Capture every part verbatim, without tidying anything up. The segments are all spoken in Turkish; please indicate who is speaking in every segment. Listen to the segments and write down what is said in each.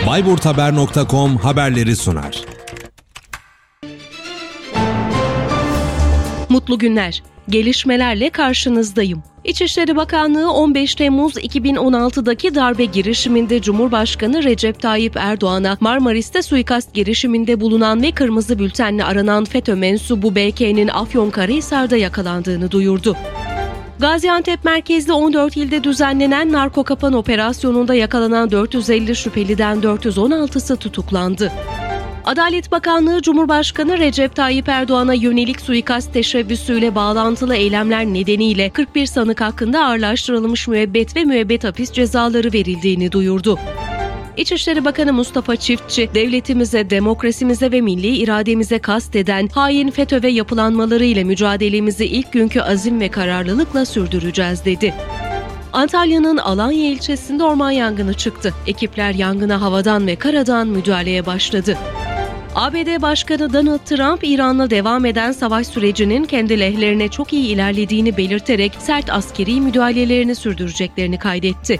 Speaker 1: bayburthaber nokta com haberleri sunar.
Speaker 2: Mutlu günler. Gelişmelerle karşınızdayım. İçişleri Bakanlığı on beş Temmuz iki bin on altıdaki darbe girişiminde Cumhurbaşkanı Recep Tayyip Erdoğan'a Marmaris'te suikast girişiminde bulunan ve kırmızı bültenle aranan FETÖ mensubu B K'nin Afyonkarahisar'da yakalandığını duyurdu. Gaziantep merkezli on dört ilde düzenlenen narko kapan operasyonunda yakalanan dört yüz elli şüpheliden dört yüz on altısı tutuklandı. Adalet Bakanlığı, Cumhurbaşkanı Recep Tayyip Erdoğan'a yönelik suikast teşebbüsüyle bağlantılı eylemler nedeniyle kırk bir sanık hakkında ağırlaştırılmış müebbet ve müebbet hapis cezaları verildiğini duyurdu. İçişleri Bakanı Mustafa Çiftçi, devletimize, demokrasimize ve milli irademize kasteden hain FETÖ ve yapılanmalarıyla mücadelemizi ilk günkü azim ve kararlılıkla sürdüreceğiz dedi. Antalya'nın Alanya ilçesinde orman yangını çıktı. Ekipler yangına havadan ve karadan müdahaleye başladı. A B D Başkanı Donald Trump, İran'la devam eden savaş sürecinin kendi lehlerine çok iyi ilerlediğini belirterek sert askeri müdahalelerini sürdüreceklerini kaydetti.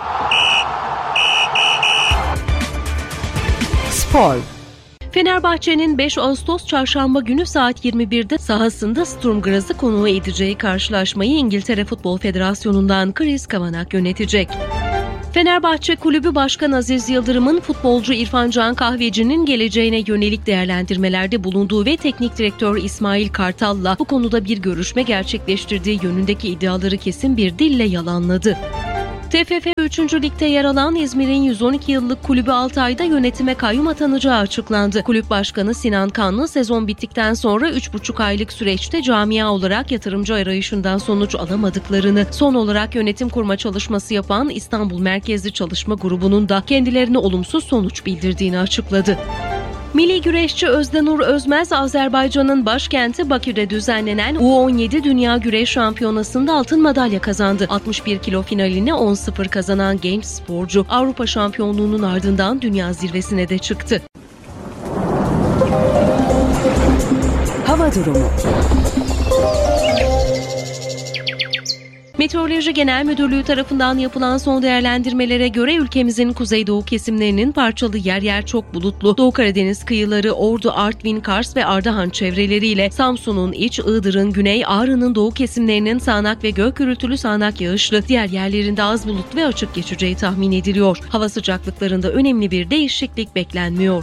Speaker 3: Spor.
Speaker 2: Fenerbahçe'nin beş Ağustos Çarşamba günü saat yirmi birde sahasında Sturm Graz'ı konuğu edeceği karşılaşmayı İngiltere Futbol Federasyonu'ndan Chris Kavanagh yönetecek. Fenerbahçe Kulübü Başkanı Aziz Yıldırım'ın futbolcu İrfan Can Kahveci'nin geleceğine yönelik değerlendirmelerde bulunduğu ve teknik direktör İsmail Kartal'la bu konuda bir görüşme gerçekleştirdiği yönündeki iddiaları kesin bir dille yalanladı. T F F üçüncü Lig'de yer alan İzmir'in yüz on iki yıllık kulübü altı ayda yönetime kayyum atanacağı açıklandı. Kulüp Başkanı Sinan Kanlı, sezon bittikten sonra üç buçuk aylık süreçte camia olarak yatırımcı arayışından sonuç alamadıklarını, son olarak yönetim kurma çalışması yapan İstanbul merkezli çalışma grubunun da kendilerine olumsuz sonuç bildirdiğini açıkladı. Milli güreşçi Özdenur Özmez, Azerbaycan'ın başkenti Bakü'de düzenlenen U on yedi Dünya Güreş Şampiyonası'nda altın madalya kazandı. altmış bir kilo finalini on sıfır kazanan genç sporcu, Avrupa şampiyonluğunun ardından dünya zirvesine de çıktı.
Speaker 3: Hava durumu.
Speaker 2: Meteoroloji Genel Müdürlüğü tarafından yapılan son değerlendirmelere göre ülkemizin kuzeydoğu kesimlerinin parçalı yer yer çok bulutlu, Doğu Karadeniz kıyıları, Ordu, Artvin, Kars ve Ardahan çevreleriyle Samsun'un iç, Iğdır'ın güney, Ağrı'nın doğu kesimlerinin sağanak ve gök gürültülü sağanak yağışlı, diğer yerlerinde az bulutlu ve açık geçeceği tahmin ediliyor. Hava sıcaklıklarında önemli bir değişiklik beklenmiyor.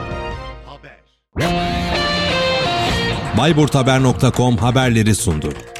Speaker 1: bayburthaber nokta com haberleri sundu.